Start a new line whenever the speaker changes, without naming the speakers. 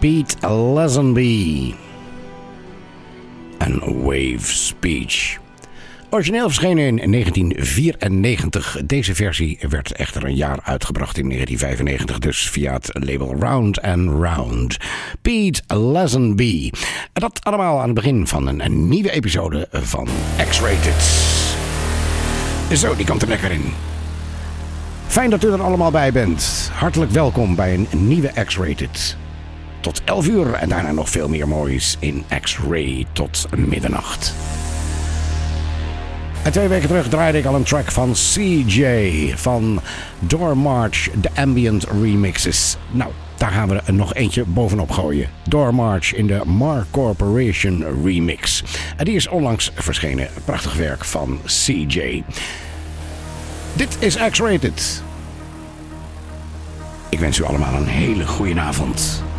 Pete Lazenby en Wave Speech. Origineel verschenen in 1994. Deze versie werd echter een jaar uitgebracht in 1995, dus via het label Round and Round. Pete Lazenby. En dat allemaal aan het begin van een nieuwe episode van X-Rated. Zo, die komt er lekker in. Fijn dat u er allemaal bij bent. Hartelijk welkom bij een nieuwe X-Rated. Tot 11 uur en daarna nog veel meer moois in X-Ray tot middernacht. En 2 weken terug draaide ik al een track van CJ van Door March, de Ambient Remixes. Nou, daar gaan we er nog eentje bovenop gooien. Door March in de Mar Corporation remix. En die is onlangs verschenen. Prachtig werk van CJ. Dit is X-Rated. Ik wens u allemaal een hele goede avond.